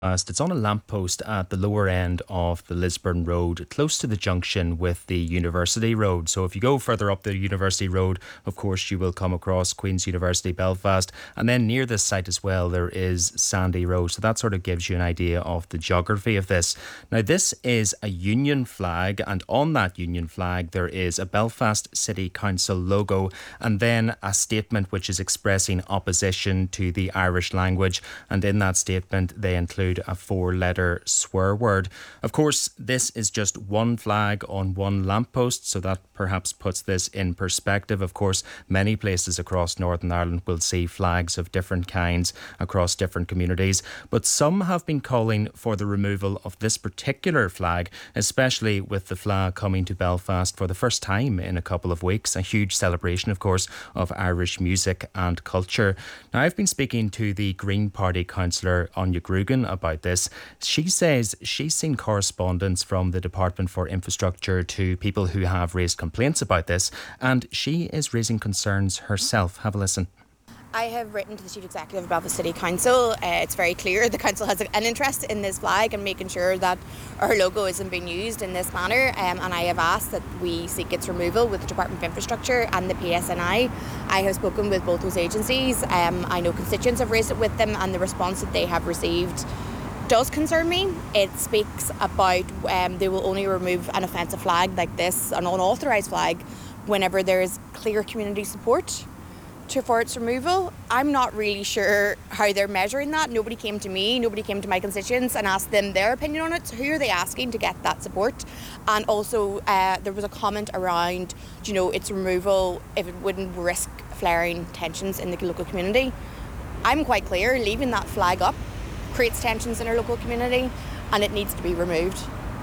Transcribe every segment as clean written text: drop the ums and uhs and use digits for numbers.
It's on a lamppost at the lower end of the Lisburn Road, close to the junction with the University Road. So if you go further up the University Road, of course, you will come across Queen's University Belfast. And then near this site as well, there is Sandy Road. So that sort of gives you an idea of the geography of this. Now, this is a Union flag, and on that Union flag, there is a Belfast City Council logo and then a statement which is expressing opposition to the Irish language. And in that statement, they include a 4-letter swear word. Of course, this is just one flag on one lamppost, so that perhaps puts this in perspective. Of course, many places across Northern Ireland will see flags of different kinds across different communities, but some have been calling for the removal of this particular flag, especially with the flag coming to Belfast for the first time in a couple of weeks. A huge celebration, of course, of Irish music and culture. Now, I've been speaking to the Green Party councillor Anya Grugan about this. She says she's seen correspondence from the Department for Infrastructure to people who have raised complaints about this, and she is raising concerns herself. Have a listen. I have written to the Chief Executive of Belfast City Council. It's very clear the Council has an interest in this flag and making sure that our logo isn't being used in this manner, and I have asked that we seek its removal with the Department of Infrastructure and the PSNI. I have spoken with both those agencies. I know constituents have raised it with them, and the response that they have received does concern me. It speaks about they will only remove an offensive flag like this, an unauthorised flag, whenever there is clear community support for its removal. I'm not really sure how they're measuring that. Nobody came to me, nobody came to my constituents and asked them their opinion on it. So who are they asking to get that support? And also there was a comment around, its removal if it wouldn't risk flaring tensions in the local community. I'm quite clear, leaving that flag up creates tensions in our local community and it needs to be removed.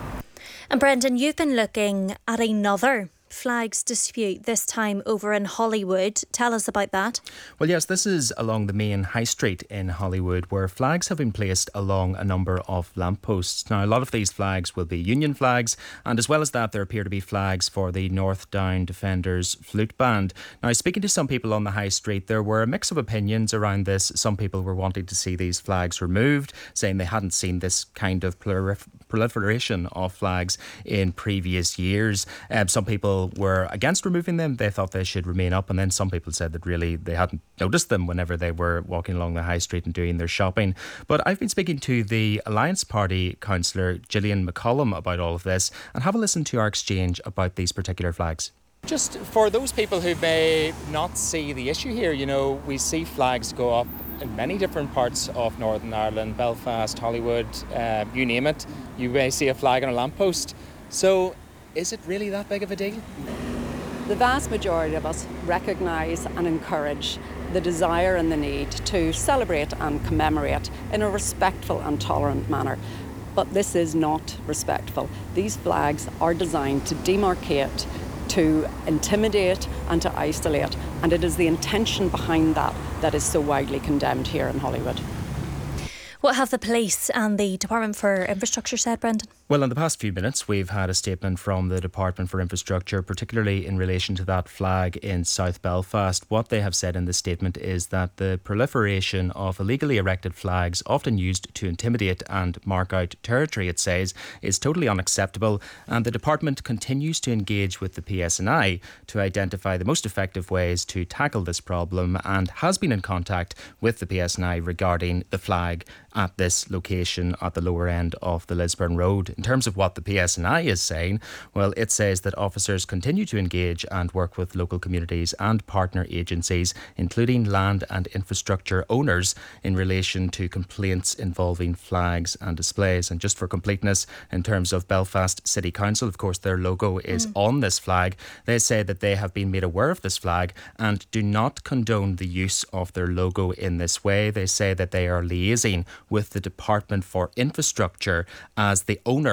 And Brendan, you've been looking at another flags dispute, this time over in Holywood. Tell us about that. Well, yes, this is along the main high street in Holywood, where flags have been placed along a number of lampposts. Now, a lot of these flags will be Union flags, and as well as that, there appear to be flags for the North Down Defenders flute band. Now, speaking to some people on the high street, there were a mix of opinions around this. Some people were wanting to see these flags removed, saying they hadn't seen this kind of proliferation of flags in previous years. Some people were against removing them. They thought they should remain up, and then some people said that really they hadn't noticed them whenever they were walking along the high street and doing their shopping. But I've been speaking to the Alliance Party councillor Gillian McCollum about all of this, and have a listen to our exchange about these particular flags. Just for those people who may not see the issue here, we see flags go up in many different parts of Northern Ireland, Belfast, Holywood, you name it. You may see a flag on a lamppost. So is it really that big of a deal? The vast majority of us recognise and encourage the desire and the need to celebrate and commemorate in a respectful and tolerant manner. But this is not respectful. These flags are designed to demarcate, to intimidate and to isolate, and it is the intention behind that that is so widely condemned here in Holywood. What have the police and the Department for Infrastructure said, Brendan? Well, in the past few minutes, we've had a statement from the Department for Infrastructure, particularly in relation to that flag in South Belfast. What they have said in the statement is that the proliferation of illegally erected flags, often used to intimidate and mark out territory, it says, is totally unacceptable. And the department continues to engage with the PSNI to identify the most effective ways to tackle this problem, and has been in contact with the PSNI regarding the flag at this location at the lower end of the Lisburn Road. In terms of what the PSNI is saying, well, it says that officers continue to engage and work with local communities and partner agencies, including land and infrastructure owners, in relation to complaints involving flags and displays. And just for completeness, in terms of Belfast City Council, of course, their logo is on this flag. They say that they have been made aware of this flag and do not condone the use of their logo in this way. They say that they are liaising with the Department for Infrastructure as the owner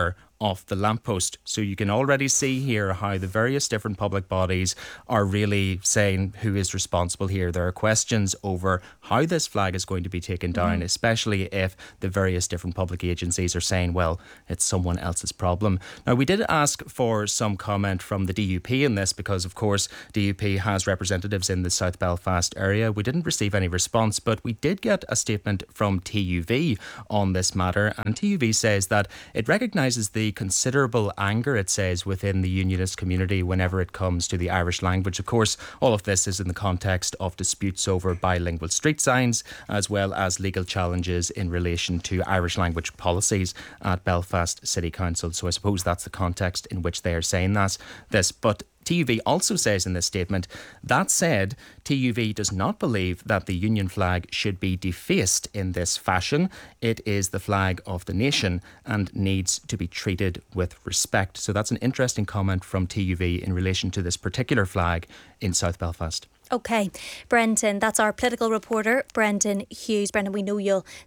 of the lamppost. So you can already see here how the various different public bodies are really saying who is responsible here. There are questions over how this flag is going to be taken down, especially if the various different public agencies are saying, well, it's someone else's problem. Now, we did ask for some comment from the DUP in this because, of course, DUP has representatives in the South Belfast area. We didn't receive any response, but we did get a statement from TUV on this matter, and TUV says that it recognises the considerable anger, it says, within the unionist community whenever it comes to the Irish language. Of course, all of this is in the context of disputes over bilingual street signs, as well as legal challenges in relation to Irish language policies at Belfast City Council. So I suppose that's the context in which they are saying this. But TUV also says in this statement, that said, TUV does not believe that the Union flag should be defaced in this fashion. It is the flag of the nation and needs to be treated with respect. So that's an interesting comment from TUV in relation to this particular flag in South Belfast. OK, Brendan, that's our political reporter, Brendan Hughes. Brendan, we know you'll